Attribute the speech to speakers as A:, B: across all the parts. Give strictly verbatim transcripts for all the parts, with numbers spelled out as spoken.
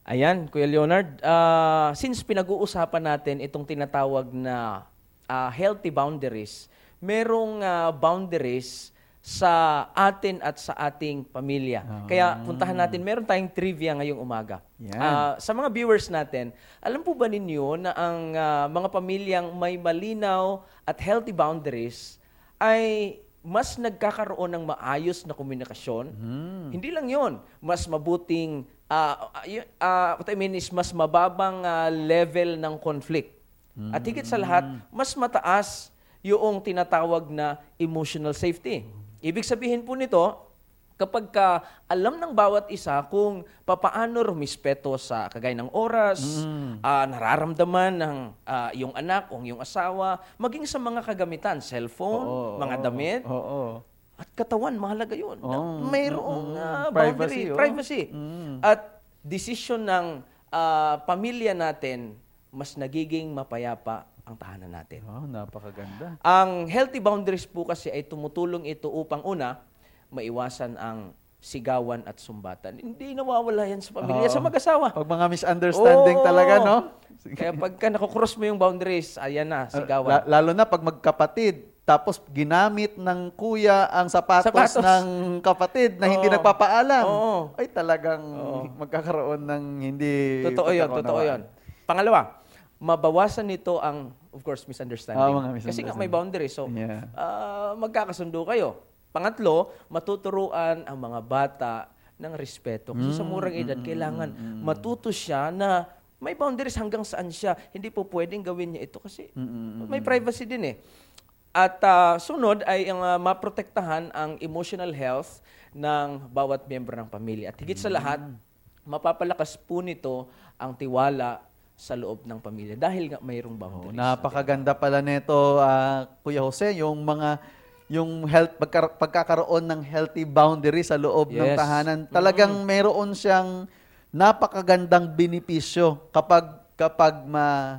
A: Ayan, Kuya Leonard, uh, since pinag-uusapan natin itong tinatawag na uh, healthy boundaries, merong uh, boundaries sa atin at sa ating pamilya.
B: Ah.
A: Kaya puntahan natin, meron tayong trivia ngayong umaga.
B: Yan.
A: Uh, sa mga viewers natin, alam po ba ninyo na ang uh, mga pamilyang may malinaw at healthy boundaries ay mas nagkakaroon ng maayos na komunikasyon?
B: Hmm.
A: Hindi lang yon, mas mabuting, uh, uh, what I mean is mas mababang uh, level ng conflict. Hmm. At higit sa lahat, mas mataas yung tinatawag na emotional safety. Ibig sabihin po nito, kapag ka alam ng bawat isa kung papaano rumispeto sa kagaya ng oras,
B: Mm.
A: uh, nararamdaman ng uh, yung anak o yung asawa, maging sa mga kagamitan, cellphone,
B: Oo,
A: mga
B: oo,
A: damit,
B: Oo.
A: at katawan, mahalaga yun.
B: Oo.
A: Mayroong
B: Mm,
A: uh,
B: privacy,
A: boundary,
B: oh.
A: privacy.
B: Mm.
A: At desisyon ng uh, pamilya natin, mas nagiging mapayapa ang tahanan natin.
B: Oh, napakaganda.
A: Ang healthy boundaries po kasi ay tumutulong ito upang una, maiwasan ang sigawan at sumbatan. Hindi nawawala yan sa pamilya,
B: Oo.
A: sa mag-asawa.
B: Pag mga misunderstanding
A: Oo.
B: talaga, no?
A: Kaya pagka nakukross mo yung boundaries, ayan na, sigawan.
B: La- lalo na pag magkapatid, tapos ginamit ng kuya ang sapatos,
A: Sapatos.
B: ng kapatid na hindi
A: Oo.
B: nagpapaalam.
A: Oo.
B: Ay talagang
A: Oo.
B: magkakaroon ng hindi
A: Totoo yun,
B: pagkakaunawaan.
A: totoo yun. Pangalawa, mabawasan nito ang, of course, misunderstanding.
B: Ah, mga
A: Kasi nga
B: misunderstanding.
A: may boundaries. So,
B: Yeah.
A: ah, magkakasundo kayo. Pangatlo, matuturuan ang mga bata ng respeto. Kasi sa murang edad, kailangan matuto siya na may boundaries hanggang saan siya. Hindi po pwedeng gawin niya ito kasi may privacy din eh. At ah, sunod ay ang ah, maprotektahan ang emotional health ng bawat miyembro ng pamilya. At higit sa lahat, mapapalakas po nito ang tiwala sa loob ng pamilya dahil nga mayroong
B: Oh,
A: boundaries.
B: napakaganda pala nito, ah, Kuya Jose, yung mga yung health pagka, pagkakaroon ng healthy boundary sa loob ng
A: Yes.
B: tahanan. Talagang meron siyang napakagandang benepisyo kapag kapag ma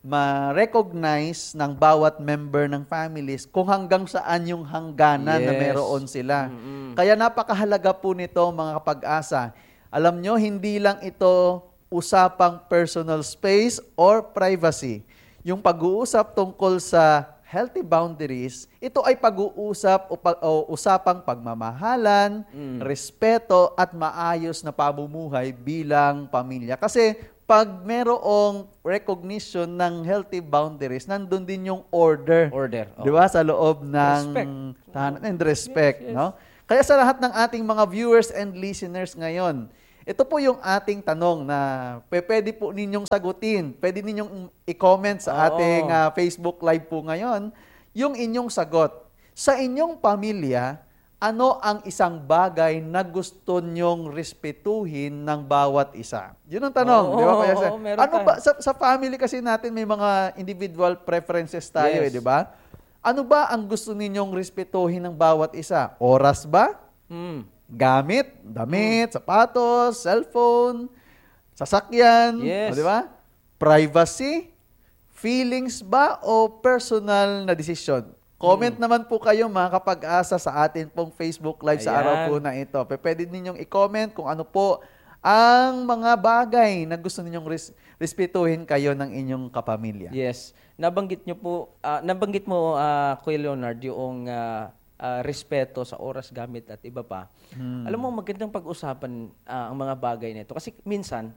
B: ma-recognize ng bawat member ng families kung hanggang saan yung hangganan na
A: Yes.
B: meron sila.
A: Mm-mm.
B: Kaya napakahalaga po nito, mga kapag-asa. Alam nyo, hindi lang ito usapang personal space or privacy. Yung pag-uusap tungkol sa healthy boundaries, ito ay pag-uusap o, pag, o usapang pagmamahalan, respeto at maayos na pamumuhay bilang pamilya. Kasi pag merong recognition ng healthy boundaries, nandun din yung order.
A: Order.
B: Di ba? Sa loob ng
A: Respect.
B: tahanan and respect,
A: Yes, yes.
B: no? Kaya sa lahat ng ating mga viewers and listeners ngayon, ito po yung ating tanong na pe- pwede po ninyong sagutin. Pwede ninyong i-comment sa
A: Oo.
B: ating ah, Facebook Live po ngayon yung inyong sagot. Sa inyong pamilya, ano ang isang bagay na gusto nyong respetuhin ng bawat isa? Yun ang tanong,
A: Oo,
B: di ba? Kuya
A: oo,
B: Sir?
A: oo, meron
B: ano
A: tayo.
B: ba, sa, sa family kasi natin may mga individual preferences tayo,
A: Yes.
B: eh, di ba? Ano ba ang gusto ninyong respetuhin ng bawat isa? Oras ba?
A: Mm.
B: Gamit, damit, sapatos, cellphone, sasakyan,
A: Yes.
B: o, di ba? Privacy, feelings ba o personal na desisyon? Comment naman po kayo, mga kapag-asa, sa atin pong Facebook Live sa
A: Ayan.
B: araw po na ito. P- Pwede ninyong i-comment kung ano po ang mga bagay na gusto ninyong res- respetuhin kayo ng inyong kapamilya.
A: Yes. Nabanggit niyo po, ah, nabanggit mo, ah, Kuya Leonard, yung ah, ah, respeto sa oras, gamit at iba pa. Alam mo, magandang pag-usapan ah, ang mga bagay nito. Kasi minsan,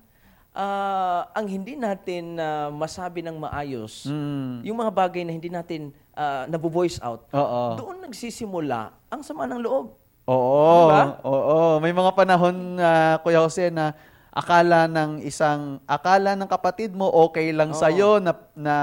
A: ah, ang hindi natin ah, masabi ng maayos,
B: Mm.
A: yung mga bagay na hindi natin uh, nabu-voice out,
B: Oo.
A: doon nagsisimula ang sama ng loob.
B: Oo,
A: Diba?
B: oo. May mga panahon, ah, Kuya Jose, na akala ng isang, akala ng kapatid mo okay lang
A: Oo.
B: sa'yo na, na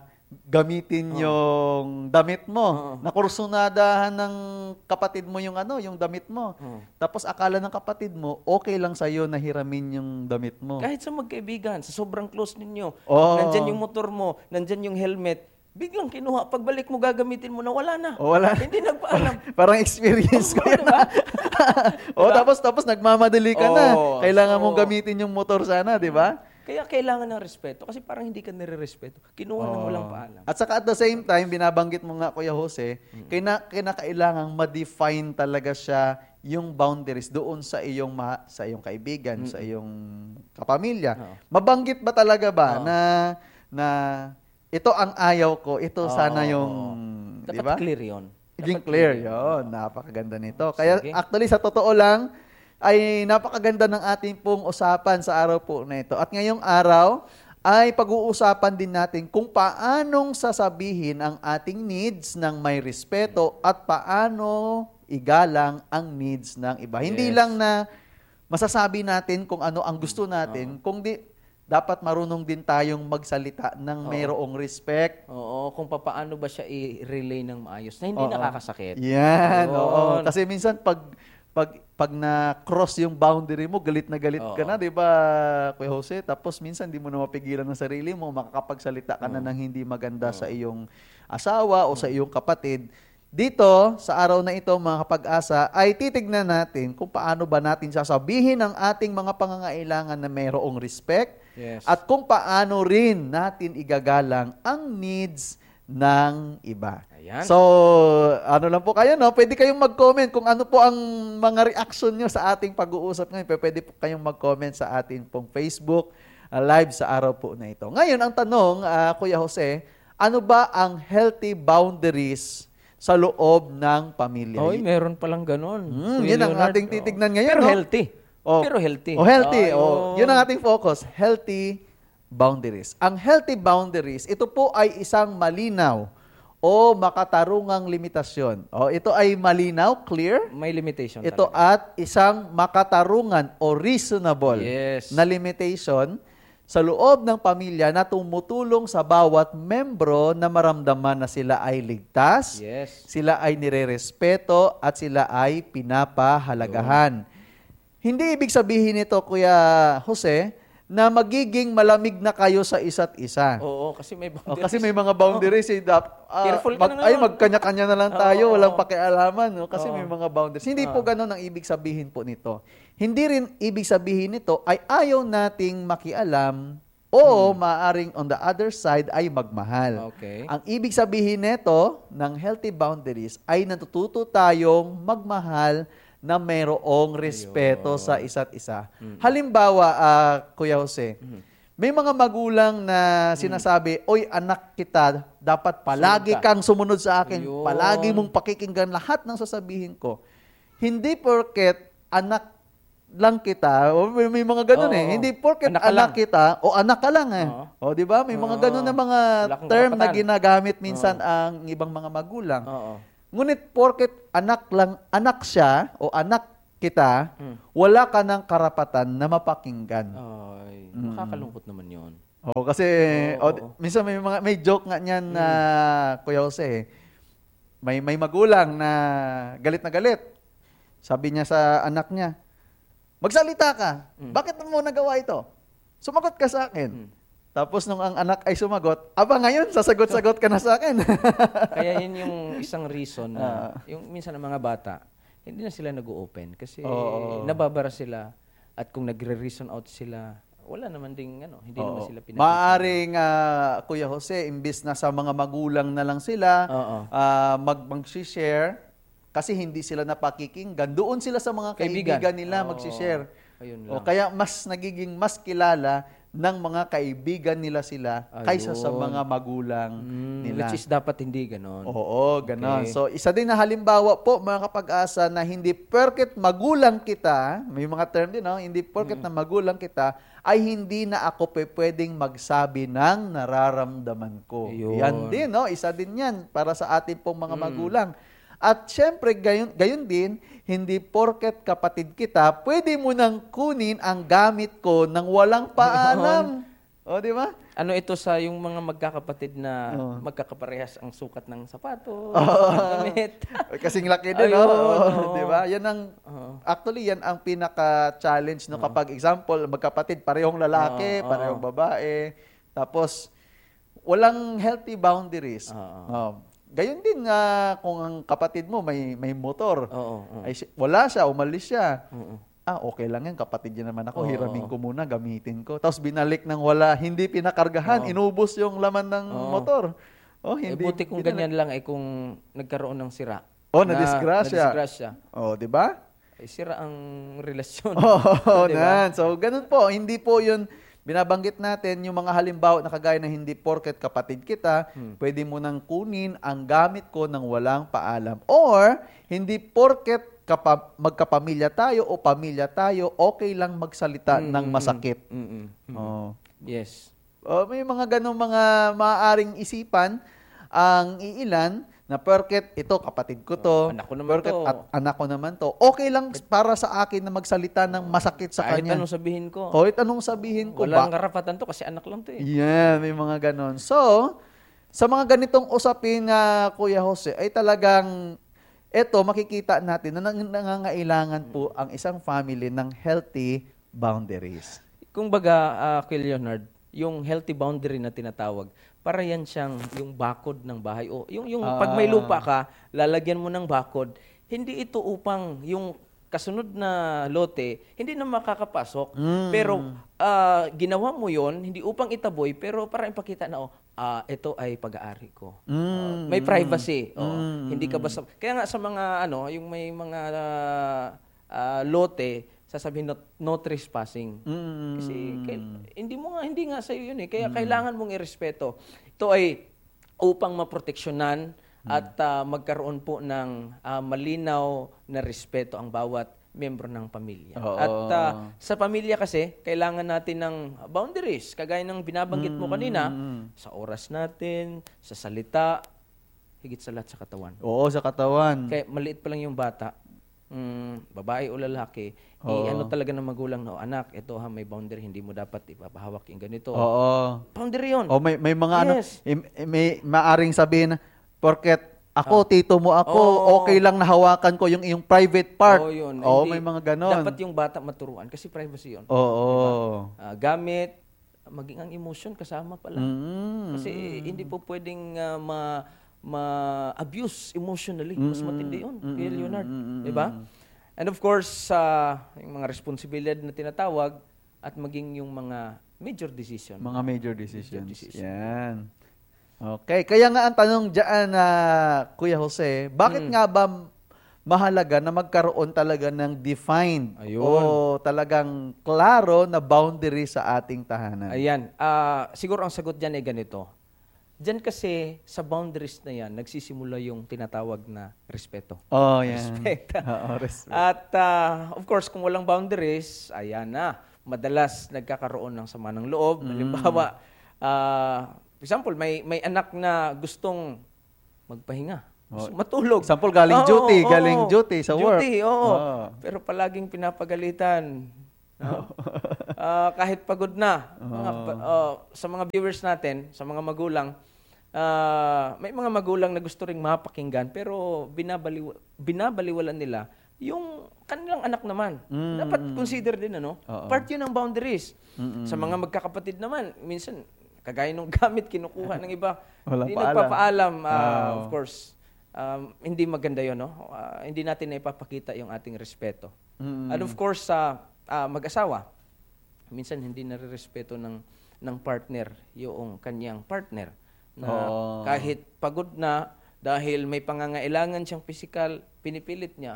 B: gamitin yung damit mo.
A: Oo.
B: Nakursunadahan ng kapatid mo yung ano, yung damit mo.
A: Oo.
B: Tapos akala ng kapatid mo, okay lang sa'yo na hiramin yung damit mo.
A: Kahit sa magkaibigan, sa sobrang close ninyo,
B: Oo.
A: nandyan yung motor mo, nandyan yung helmet, biglang kinuha, pagbalik mo gagamitin mo na wala na.
B: O, wala.
A: Hindi nagpaalam.
B: Parang experience ko
A: Oo,
B: yun.
A: diba?
B: O, tapos tapos nagmamadali ka na.
A: Oo.
B: Kailangan
A: So,
B: mong gamitin yung motor sana, di ba?
A: Kaya kailangan ng respeto kasi parang hindi ka nire-respeto. Kinuha ng walang paalam.
B: At saka at the same time, binabanggit mo nga, Kuya Jose,
A: Mm.
B: kina, kinakailangang ma-define talaga siya yung boundaries doon sa iyong ma, sa iyong kaibigan, sa iyong kapamilya.
A: Oo.
B: Mabanggit ba talaga ba
A: Oo.
B: na na ito ang ayaw ko, ito
A: Oo,
B: sana
A: oo,
B: yung,
A: oo.
B: di
A: Dapat
B: ba?
A: clear yun.
B: Naging
A: Dapat
B: clear
A: yun.
B: yun. Napakaganda nito. Kaya
A: Sige.
B: actually, sa totoo lang, ay napakaganda ng ating pong usapan sa araw po na ito. At ngayong araw, ay pag-uusapan din natin kung paanong sasabihin ang ating needs ng may respeto at paano igalang ang needs ng iba. Hindi
A: Yes.
B: lang na masasabi natin kung ano ang gusto natin, kung di dapat marunong din tayong magsalita ng mayroong respect.
A: Oo, kung paano ba siya i-relay ng maayos na hindi
B: Oo.
A: nakakasakit.
B: Yan,
A: Yun.
B: oo. Kasi minsan pag pag pag na-cross yung boundary mo, galit na galit ka
A: Oo.
B: na, 'di ba, Kuya Jose? Tapos minsan di mo na mapigilan ng sarili mo, makakapagsalita ka na ng hindi maganda sa iyong asawa o sa iyong kapatid. Dito, sa araw na ito, mga kapag-asa, ay titignan natin kung paano ba natin sasabihin ang ating mga pangangailangan na mayroong respect
A: Yes.
B: at kung paano rin natin igagalang ang needs ng iba.
A: Ayan.
B: So, ano lang po kayo, no? Pwede kayong mag-comment kung ano po ang mga reaction nyo sa ating pag-uusap ngayon. Pwede po kayong mag-comment sa ating pong Facebook uh, live sa araw po na ito. Ngayon, ang tanong, uh, Kuya Jose, ano ba ang healthy boundaries sa loob ng pamilya?
A: Oy, meron palang ganun.
B: Hmm,
A: Kuya
B: yun ang
A: Leonard,
B: ating
A: oo.
B: titignan ngayon,
A: Pero
B: no?
A: healthy.
B: Oh.
A: Pero healthy.
B: Oh, healthy.
A: Ayun.
B: Oh, yun ang ating focus. Healthy boundaries. Ang healthy boundaries, ito po ay isang malinaw o makatarungang limitasyon. Oh, ito ay malinaw, clear.
A: May limitation
B: Ito
A: talaga.
B: at isang makatarungan o reasonable
A: Yes.
B: na limitation sa loob ng pamilya na tumutulong sa bawat membro na maramdaman na sila ay ligtas,
A: Yes.
B: sila ay nirerespeto at sila ay pinapahalagahan. Hindi ibig sabihin nito, Kuya Jose, na magiging malamig na kayo sa isa't isa.
A: Oo, kasi may
B: O,
A: boundaries.
B: kasi may mga boundaries. Eh, dap, ah,
A: Careful ka
B: mag-
A: na
B: ay,
A: naman.
B: magkanya-kanya na lang tayo.
A: Oo,
B: walang
A: oo.
B: pakialaman. No? Kasi
A: Oo.
B: may mga boundaries. Hindi po ganun ang ibig sabihin po nito. Hindi rin ibig sabihin nito ay ayaw nating makialam o maaring on the other side ay magmahal.
A: Okay.
B: Ang ibig sabihin nito ng healthy boundaries ay natututo tayong magmahal na mayroong respeto sa isa't isa. Halimbawa, ah, Kuya Jose, may mga magulang na sinasabi, "Oy, anak kita, dapat palagi
A: Sumunod ka."
B: kang sumunod sa akin.
A: Ayun.
B: Palagi mong pakikinggan lahat ng sasabihin ko." Hindi porket anak lang kita, o may, may mga ganun
A: Oo,
B: eh.
A: oo.
B: Hindi porket
A: Anak ka
B: anak,
A: lang.
B: kita, o anak ka lang eh.
A: Oo.
B: O, di ba? May mga
A: Oo.
B: ganun na mga
A: Wala kang
B: term na
A: karapatan.
B: ginagamit minsan ang ibang mga magulang.
A: Oo.
B: Ngunit porket anak lang, anak siya o anak kita,
A: Mm.
B: wala ka ng karapatan na mapakinggan.
A: Ay, nakakalungkot naman yun.
B: Oo, kasi
A: Oo,
B: o,
A: oo.
B: minsan may mga may joke nga niyan na Kuya Jose. eh. May may magulang na galit na galit. Sabi niya sa anak niya, "Magsalita ka. Bakit mo nagawa ito? Sumagot ka sa akin." Tapos nung ang anak ay sumagot, "Aba ngayon, sasagot-sagot ka na sa akin."
A: Kaya yun yung isang reason
B: Ah.
A: na yung minsan ang mga bata, hindi na sila nag-open kasi
B: Oo.
A: nababara sila at kung nagre-reason out sila, wala naman ding ano, hindi naman
B: Oo.
A: sila pinag-
B: Maaring ah, Kuya Jose, imbis na sa mga magulang na lang sila
A: Oo.
B: ah, mag mag-share kasi hindi sila napakikinggan, doon sila sa mga kaibigan,
A: Kaibigan.
B: nila
A: Oo.
B: mag-share.
A: Ayun
B: O
A: lang.
B: kaya mas nagiging mas kilala ng mga kaibigan nila sila kaysa sa
A: Ayun.
B: mga magulang
A: Mm,
B: nila.
A: which is dapat hindi ganon.
B: Oo, ganon.
A: Okay.
B: So, isa din na halimbawa po, mga kapag-asa, na hindi porket magulang kita, may mga term din, no? Hindi porket na magulang kita, ay hindi na ako pe pwedeng magsabi ng nararamdaman ko.
A: Ayun.
B: Yan din, no? Isa din yan para sa ating pong mga magulang. At syempre, gayon, gayon din, hindi porket kapatid kita, pwede mo nang kunin ang gamit ko nang walang paalam. O, di ba?
A: Ano ito sa yung mga magkakapatid na
B: Oo.
A: magkakaparehas ang sukat ng sapatos, ng damit.
B: Kasing laki din,
A: Ayun,
B: no?
A: oo.
B: Di ba? Yan ang,
A: Oo.
B: actually, yan ang pinaka-challenge, no? Kapag, example, magkapatid, parehong lalaki,
A: Oo, oo.
B: parehong babae, tapos, walang healthy boundaries.
A: Oo.
B: Oh. Gayon din nga kung ang kapatid mo may may motor.
A: Oo, oo.
B: Ay, si- wala siya, umalis siya.
A: Oo.
B: ah, okay lang yan, kapatid niya naman ako,
A: Oo.
B: hiramin ko muna, gamitin ko. Tapos binalik ng wala, hindi pinakargahan,
A: Oo.
B: inubos yung laman ng
A: Oo.
B: motor. Oh,
A: Eh,
B: hindi.
A: buti kung
B: binalik.
A: ganyan lang ay kung nagkaroon ng sira.
B: Oh,
A: na,
B: na-disgrasya.
A: na-disgrasya.
B: Oh, di ba?
A: Ay, sira ang relasyon.
B: Oo,
A: Di ba?
B: nan. So, ganun po. Hindi po yun, binabanggit natin yung mga halimbawa na kagaya na hindi porket kapatid kita,
A: Hmm.
B: pwede mo nang kunin ang gamit ko ng walang paalam. Or, hindi porket kapa, magkapamilya tayo o pamilya tayo, okay lang magsalita
A: Mm,
B: ng
A: mm,
B: masakit.
A: mm, mm, mm.
B: Oh.
A: Yes.
B: Oh, may mga ganong mga maaaring isipan ang iilan na porket ito kapatid ko to,
A: Oh, anak ko naman
B: porket
A: to.
B: at anak ko naman to. Okay lang para sa akin na magsalita ng masakit sa
A: Kahit
B: kanya.
A: anong sabihin ko.
B: Kahit anong sabihin ko
A: Walang
B: ba?
A: karapatan to kasi anak lang to eh.
B: Yeah, may mga ganon. So, sa mga ganitong usapin na Kuya Jose, ay talagang eto makikita natin na nang- nangangailangan po ang isang family ng healthy boundaries.
A: Kung baga, uh, Kuya Leonard, yung healthy boundary na tinatawag, para yan siyang yung bakod ng bahay. O yung, yung pag may lupa ka, lalagyan mo ng bakod. Hindi ito upang yung kasunod na lote, hindi na makakapasok.
B: Mm.
A: Pero ah, ginawa mo yon hindi upang itaboy, pero para ipakita na, oh, ah, ito ay pag-aari ko.
B: Mm.
A: Oh, may privacy. Oh,
B: Mm.
A: Hindi ka basta... Kaya nga sa mga, ano, yung may mga ah, ah, lote, sasabihin no, no trespassing.
B: Mm.
A: Kasi kail- hindi mo nga hindi nga sa yun eh. Kaya kailangan mong irespeto. Ito ay upang maproteksyonan at ah, magkaroon po ng ah, malinaw na respeto ang bawat miyembro ng pamilya.
B: Oo.
A: At ah, sa pamilya kasi kailangan natin ng boundaries kagaya ng binabanggit mo kanina, sa oras natin, sa salita, higit sa lahat sa katawan.
B: Oo, sa katawan.
A: Kaya maliit pa lang yung bata, mm, babae o lalaki,
B: Oo.
A: i-ano talaga ng magulang na, "Oh, anak, ito ha, may boundary, hindi mo dapat ipapahawak yung ganito."
B: Oo.
A: Boundary yun.
B: O may may mga
A: Yes.
B: ano, im- may maaring sabihin na porket ako, tito mo ako,
A: Oo.
B: okay lang nahawakan ko yung iyong private part.
A: Oo, yun.
B: Oo,
A: Hindi-
B: may mga ganon.
A: Dapat yung bata maturuan kasi privacy yun.
B: Oo.
A: Ah, gamit, maging ang emotion kasama pala.
B: Mm.
A: Kasi hindi po pwedeng ah, ma ma-abuse emotionally. Mas matindi yun, Kuya Leonard. Di ba? And of course, sa yung mga responsibilidad na tinatawag at maging yung mga major decision.
B: Mga major decisions.
A: decision.
B: Yan. Okay. Kaya nga ang tanong dyan na Kuya Jose, bakit
A: Mm.
B: nga ba mahalaga na magkaroon talaga ng defined
A: Ayun.
B: o talagang klaro na boundary sa ating tahanan?
A: Ayan. Ah, siguro ang sagot dyan ay ganito. Diyan kasi sa boundaries na yan, nagsisimula yung tinatawag na respeto.
B: Oh, yan.
A: Respect.
B: Oo, respect.
A: At ah, of course, kung walang boundaries, ayan na. Madalas nagkakaroon ng sama ng loob. Halimbawa, ah, for example, may may anak na gustong magpahinga. Gusto matulog.
B: Example, galing
A: Oo,
B: duty,
A: oo,
B: galing
A: oo.
B: duty sa work.
A: Duty, oo.
B: Oo.
A: Pero palaging pinapagalitan. No? Ah, kahit pagod na. Mga, pa- oh, sa mga viewers natin, sa mga magulang, ah, may mga magulang na gusto ring mapakinggan pero binabaliw binabaliwalan nila yung kanilang anak naman.
B: Mm.
A: Dapat consider din ano,
B: Oo.
A: part 'yun ng boundaries.
B: Mm-mm.
A: Sa mga magkakapatid naman, minsan kagaya ng gamit kinukuha ng iba,
B: Walang
A: hindi
B: paalam.
A: nagpapaalam. Ah,
B: Oo.
A: of course, um, hindi maganda 'yon, no? Ah, hindi natin naipapakita yung ating respeto.
B: Mm.
A: And of course, sa ah, mag-asawa, minsan hindi nare-respeto ng ng partner yung kanyang partner na
B: Oo.
A: kahit pagod na dahil may pangangailangan siyang physical, pinipilit niya.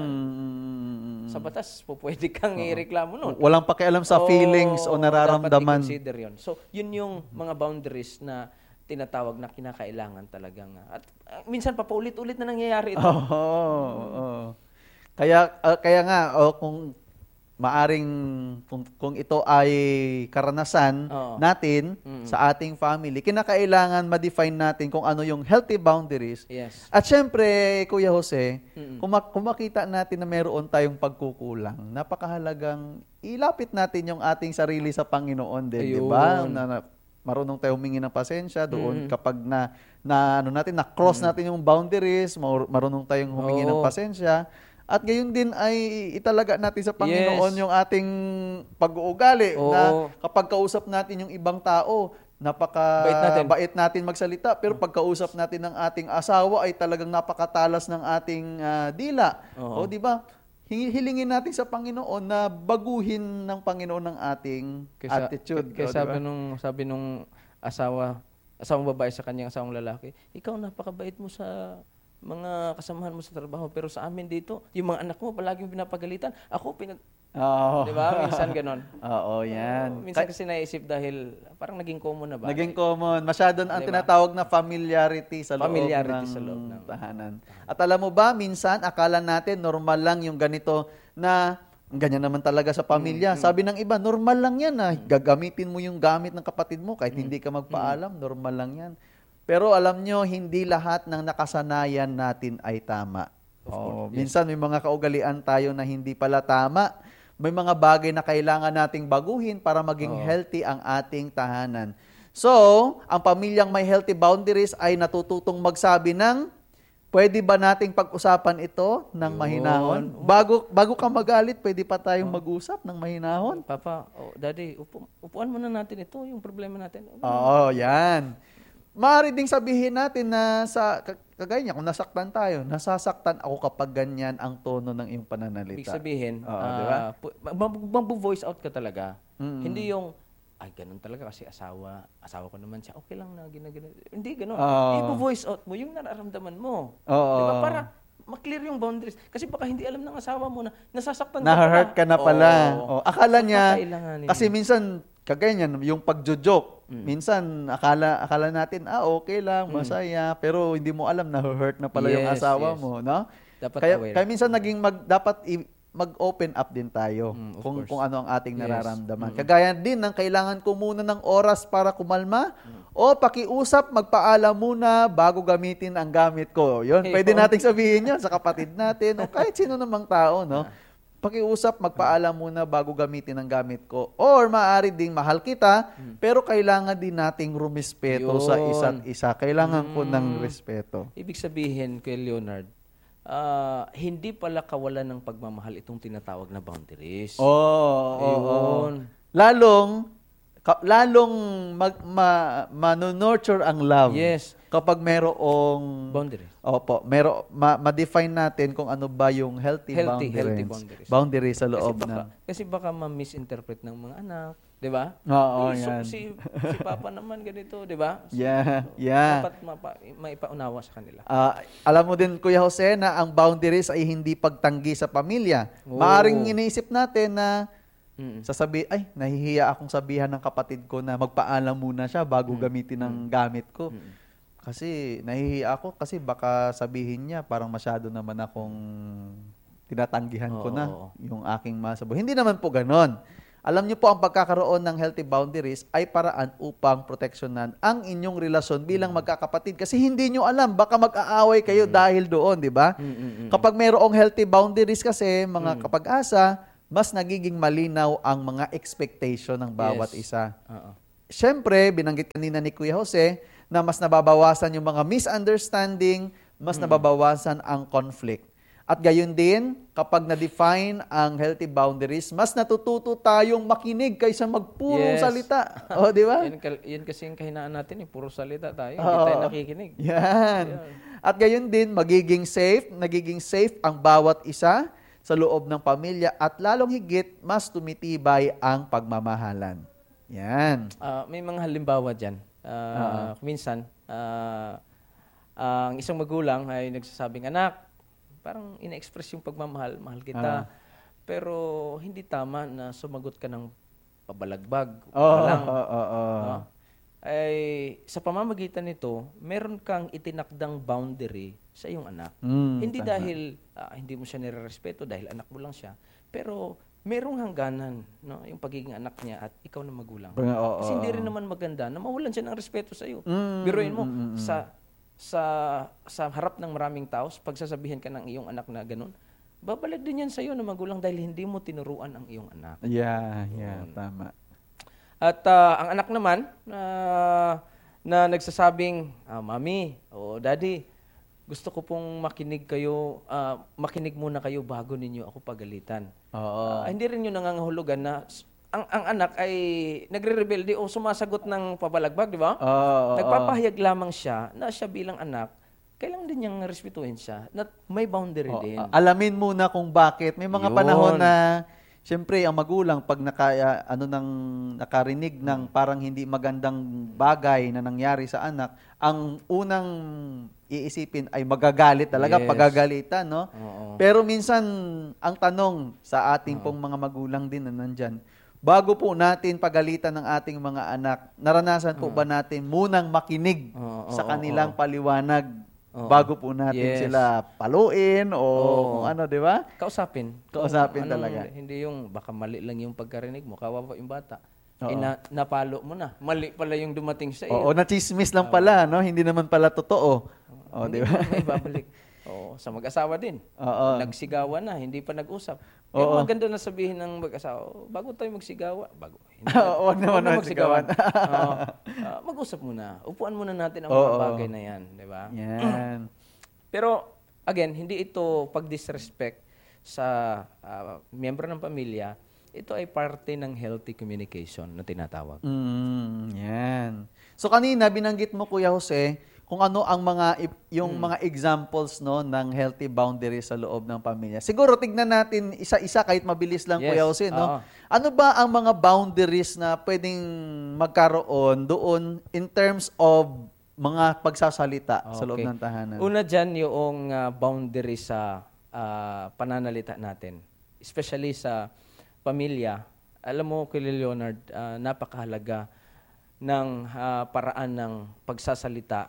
B: Mm.
A: Sa batas, po pwede kang ireklamo nun.
B: Walang pakialam sa
A: Oo,
B: feelings o
A: Dapat
B: nararamdaman.
A: i-consider yun. So, yun yung mga boundaries na tinatawag na kinakailangan talagang. At ah, minsan pa paulit-ulit na nangyayari ito.
B: Oo. oo. Kaya ah, kaya nga oh, kung maaring kung, kung ito ay karanasan
A: Oo.
B: natin
A: Mm.
B: sa ating family, kinakailangan ma-define natin kung ano yung healthy boundaries.
A: Yes.
B: At syempre, Kuya Jose,
A: Mm-mm.
B: kung, mak- kung makita natin na meron tayong pagkukulang, napakahalagang ilapit natin yung ating sarili sa Panginoon din, di ba?
A: Ayun.
B: Na, na, marunong tayo humingi ng pasensya doon
A: Mm.
B: kapag na, na ano natin, na-cross natin yung boundaries, mar- marunong tayong humingi ng
A: Oo.
B: pasensya. At gayon din ay italaga natin sa Panginoon
A: Yes.
B: yung ating pag-uugali
A: Oo.
B: na kapag kausap natin yung ibang tao, napaka
A: Bait natin.
B: bait natin magsalita, pero pagkausap natin ng ating asawa ay talagang napakatalas ng ating ah, dila.
A: Oo.
B: O di ba? hi- hilingin natin sa Panginoon na baguhin ng Panginoon ng ating
A: Kaya,
B: attitude.
A: Kaya
B: o, di
A: sabi
B: ba?
A: nung, sabi nung asawa, asawang babae sa kanyang asawang lalaki, ikaw napakabait mo sa mga kasamahan mo sa trabaho, pero sa amin dito, yung mga anak mo palaging pinapagalitan. Ako, pinag...
B: Oo.
A: Di ba? Minsan ganon.
B: Oo, yan.
A: Oo, minsan kasi naisip dahil parang naging common na ba?
B: Naging common. Masyado na ang
A: Di ba?
B: tinatawag na familiarity sa loob
A: Familiarity
B: ng
A: sa loob ng-
B: tahanan. At alam mo ba, minsan akala natin normal lang yung ganito na ganyan naman talaga sa pamilya. Sabi ng iba, normal lang yan na gagamitin mo yung gamit ng kapatid mo kahit hindi ka magpaalam, normal lang yan. Pero alam nyo, hindi lahat ng nakasanayan natin ay tama. Oh, minsan may mga kaugalian tayo na hindi pala tama. May mga bagay na kailangan nating baguhin para maging healthy ang ating tahanan. So, ang pamilyang may healthy boundaries ay natututong magsabi ng, pwede ba nating pag-usapan ito ng
A: Yun.
B: mahinahon? Bago bago ka magalit, pwede pa tayong mag-usap ng mahinahon?
A: Papa, oh, daddy, upo, upuan muna natin ito, yung problema natin.
B: Oo, yan. Maaari ding sabihin natin na sa kag- kagaya niya, kung nasaktan tayo, nasasaktan ako kapag ganyan ang tono ng iyong
A: Ibig
B: pananalita.
A: sabihin,
B: Oo, di ba?
A: mag-voice out ka talaga.
B: Mm-mm.
A: Hindi yung, ay, ganun talaga kasi asawa, asawa ko naman siya, okay lang na, ginagano. Hindi ganun.
B: Oo.
A: I-voice out mo yung nararamdaman mo.
B: Oo.
A: Di ba? Para maklear yung boundaries. Kasi baka hindi alam ng asawa mo na nasasaktan ka
B: Na-hurt ka na pala.
A: Oo.
B: Oh, akala
A: So,
B: niya,
A: kakailanganin
B: kasi
A: mo.
B: minsan, kagaya niyan, yung pagjo-joke, minsan akala akala natin, ah, okay lang, masaya, pero hindi mo alam, na-hurt na pala yung
A: Yes,
B: asawa
A: yes.
B: mo, no?
A: Dapat
B: kaya,
A: aware.
B: kaya minsan naging mag, dapat i- mag-open up din tayo
A: Mm, of
B: kung
A: course.
B: kung ano ang ating
A: Yes.
B: nararamdaman. Kagaya din ng kailangan ko muna ng oras para kumalma o pakiusap, magpaalam muna bago gamitin ang gamit ko. Yun,
A: Hey,
B: pwede
A: oh.
B: nating sabihin yun sa kapatid natin o kahit sino namang tao, no? Pakiusap, magpaalam muna bago gamitin ang gamit ko. Or maaari ding mahal kita, pero kailangan din nating rumispeto sa
A: Yun.
B: isa't isa. Kailangan ko ng respeto.
A: Ibig sabihin, kay Leonard, ah, hindi pala kawalan ng pagmamahal itong tinatawag na boundaries.
B: Oo, oo, oo.
A: Ayun.
B: Lalong, ka- lalong mag, ma, manunurture ang love.
A: Yes.
B: Kapag merong,
A: Boundaries.
B: opo, mero, ma, ma-define natin kung ano ba yung healthy,
A: Healthy,
B: boundaries.
A: healthy boundaries.
B: Boundaries sa
A: Kasi
B: loob
A: baka,
B: ng...
A: kasi baka ma-misinterpret ng mga anak. Di ba?
B: Oo,
A: Eh, so,
B: yan.
A: si, si Papa naman ganito, di ba?
B: Yeah, yeah.
A: Dapat mapa, maipaunawa sa kanila.
B: Ah, alam mo din, Kuya Jose, na ang boundaries ay hindi pagtanggi sa pamilya.
A: Oo.
B: Maaring iniisip natin na
A: Mm.
B: sasabi, ay, nahihiya akong sabihan ng kapatid ko na magpaalam muna siya bago gamitin ang gamit ko. Kasi nahihiya ako kasi baka sabihin niya parang masyado naman akong tinatanggihan ko
A: Oo,
B: na
A: oo.
B: yung aking masabi. Hindi naman po ganon. Alam niyo po, ang pagkakaroon ng healthy boundaries ay paraan upang proteksyonan ang inyong relasyon bilang magkakapatid. Kasi hindi niyo alam, baka mag-aaway kayo dahil doon, di ba?
A: Mm, mm,
B: Kapag mayroong healthy boundaries kasi, mga kapag-asa, mas nagiging malinaw ang mga expectation ng bawat
A: Yes.
B: isa.
A: Oo.
B: Siyempre, binanggit kanina ni Kuya Jose na mas nababawasan yung mga misunderstanding, mas nababawasan ang conflict. At gayon din, kapag na-define ang healthy boundaries, mas natututo tayong makinig kaysa magpurong
A: Yes.
B: salita. O, di ba?
A: Yan, kal- yan kasi yung kahinaan natin, eh. Puro salita tayo. Hindi
B: Oo.
A: tayo nakikinig.
B: Yan. At gayon din, magiging safe, nagiging safe ang bawat isa sa loob ng pamilya at lalong higit, mas tumitibay ang pagmamahalan. Yan.
A: Ah, may mga halimbawa dyan. Ah, Minsan, ah, ang isang magulang ay nagsasabing, anak, parang ina-express yung pagmamahal, mahal kita. Pero hindi tama na sumagot ka ng pabalagbag.
B: Oo,
A: Walang,
B: oo, oo.
A: no? Ay, sa pamamagitan nito, meron kang itinakdang boundary sa iyong anak.
B: Mm,
A: hindi
B: tama.
A: dahil ah, hindi mo siya nirerespeto dahil anak mo lang siya, pero merong hangganan, no, yung pagiging anak niya at ikaw na magulang.
B: Oo, oo,
A: Kasi hindi
B: oo.
A: rin naman maganda na mawalan siya ng respeto sa iyo.
B: Mm,
A: Biruin mo
B: mm, mm, mm.
A: sa sa sa harap ng maraming tao, pag sasabihin ka ng iyong anak na ganun, babalik din yan sa iyo na magulang dahil hindi mo tinuruan ang iyong anak.
B: Yeah, yeah, tama.
A: At ah, ang anak naman na na nagsasabing, ah, Mami o Daddy, gusto ko pong makinig kayo, ah, makinig muna kayo bago ninyo ako pagalitan.
B: Oo.
A: Ah, hindi rin yun nangangahulugan na s- ang, ang anak ay nagre-rebelde o sumasagot ng pabalagbag, di ba?
B: Oo, oo,
A: Nagpapahayag lamang siya na siya bilang anak, kailangan din niyang respetuhin siya. Na may boundary
B: O,
A: din.
B: a- alamin muna kung bakit. May mga
A: Yun.
B: panahon na, siyempre, ang magulang, pag naka, ano nang, nakarinig ng parang hindi magandang bagay na nangyari sa anak, ang unang iisipin ay magagalit talaga,
A: Yes.
B: pagagalitan, no?
A: Oo.
B: Pero minsan, ang tanong sa ating pong mga magulang din na nandyan, bago po natin pagalitan ng ating mga anak, naranasan po ba natin munang makinig
A: Oo,
B: sa
A: oo,
B: kanilang
A: oo.
B: paliwanag
A: Oo.
B: bago po natin
A: Yes.
B: sila paluin o
A: Oo.
B: kung ano, di ba?
A: Kausapin.
B: Kausapin
A: Anong-
B: talaga.
A: Hindi yung baka mali lang yung pagkarinig mo, kawawa yung bata.
B: Oo.
A: Eh, na, napalo mo na. Mali pala yung dumating sa iyo.
B: Oo, nachismis lang pala, no? Hindi naman pala totoo. O,
A: Hindi
B: di ba?
A: mo may babalik. Oo, sa mag-asawa din.
B: Oo.
A: Nagsigawan na, hindi pa nag-usap. Eh,
B: Oo.
A: maganda na sabihin ng mag-asawa, "Oh, bago tayo magsigawa, bago. Hindi,
B: Huwag naman
A: na
B: magsigawan.
A: Oo. Ah, mag-usap muna. Upuan muna natin ang mga
B: Oo.
A: bagay na yan, di ba?
B: Yan.
A: Pero, again, hindi ito pag-disrespect sa ah, miyembro ng pamilya. Ito ay parte ng healthy communication na tinatawag.
B: Mm, yan. So kanina binanggit mo Kuya Jose kung ano ang mga ip- yung
A: Hmm.
B: mga examples no ng healthy boundaries sa loob ng pamilya. Siguro tignan natin isa-isa kahit mabilis lang
A: Yes,
B: Kuya Jose no.
A: oo.
B: Ano ba ang mga boundaries na pwedeng magkaroon doon in terms of mga pagsasalita sa loob
A: Okay.
B: ng tahanan?
A: Una dyan yung ah, boundary sa ah, pananalita natin. Especially sa pamilya. Alam mo, Kuya Leonard, ah, napakahalaga ng ah, paraan ng pagsasalita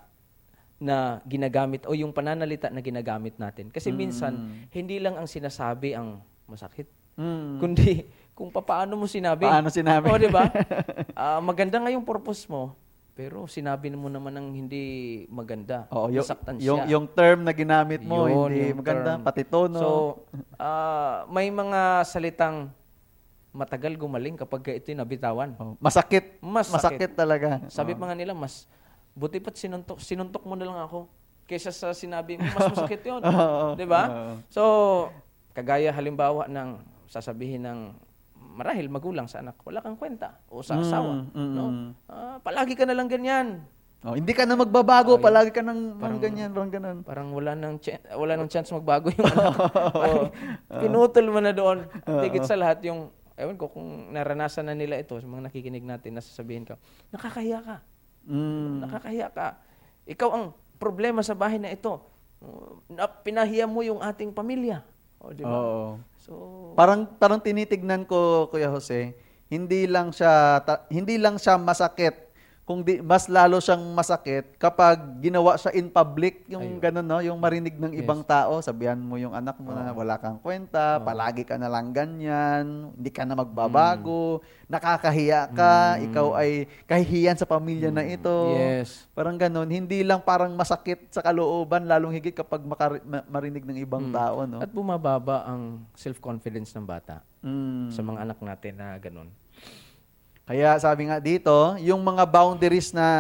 A: na ginagamit o yung pananalita na ginagamit natin. Kasi minsan, hindi lang ang sinasabi ang masakit,
B: Mm.
A: kundi kung paano mo sinabi.
B: Paano sinabi?
A: O, di ba? Ah, maganda nga yung purpose mo, pero sinabi mo naman ng hindi maganda.
B: Oo, yung,
A: Nasaktan
B: yung,
A: siya.
B: yung term na ginamit mo
A: Yun,
B: hindi
A: yung
B: maganda,
A: term.
B: pati tono.
A: So, ah, may mga salitang matagal gumaling kapag ito'y nabitawan.
B: Oh, masakit.
A: Mas
B: Masakit talaga.
A: Sabi
B: Oo.
A: pa nga nila, mas buti pa't sinuntok, sinuntok mo na lang ako kaysa sa sinabi mo, mas masakit yun.
B: Oo.
A: Di ba?
B: Oo.
A: So, kagaya halimbawa ng sasabihin ng marahil magulang sa anak, wala kang kwenta o sa asawa.
B: Mm, mm,
A: no?
B: mm.
A: Ah, palagi ka na lang ganyan.
B: Oh, hindi ka na magbabago,
A: Oh, yun.
B: palagi ka nang parang
A: Parang-
B: ganyan, parang ganun.
A: Parang wala nang ch- wala nang chance magbago yung anak. Parang pinutol mo na doon. Tigit sa lahat yung ewan ko kung naranasan na nila ito sa mga nakikinig natin, nasasabihin ka, nakakahiya ka.
B: Mm.
A: Nakakahiya ka. Ikaw ang problema sa bahay na ito. Uh, na- Pinahiya mo yung ating pamilya. O, di ba?
B: Oo.
A: So,
B: Parang parang tinitignan ko Kuya Jose, hindi lang siya ta- hindi lang siya masakit, kung di, mas lalo siyang masakit kapag ginawa siya in public, yung
A: Ayun.
B: ganun no, yung marinig ng ibang tao, sabihan mo yung anak mo na wala kang kwenta, palagi ka na lang ganyan, hindi ka na magbabago, nakakahiya ka, ikaw ay kahihiyan sa pamilya na ito.
A: yes.
B: Parang ganun, hindi lang parang masakit sa kalooban, lalong higit kapag makari- ma- marinig ng ibang tao, no?
A: At bumababa ang self-confidence ng bata
B: Mm.
A: sa mga anak natin na ganun.
B: Kaya sabi nga dito, yung mga boundaries na